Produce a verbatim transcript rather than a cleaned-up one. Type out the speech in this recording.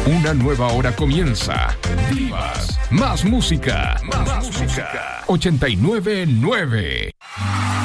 Una nueva hora comienza. Vivas. Más música. Más, Más música. música. ochenta y nueve nueve.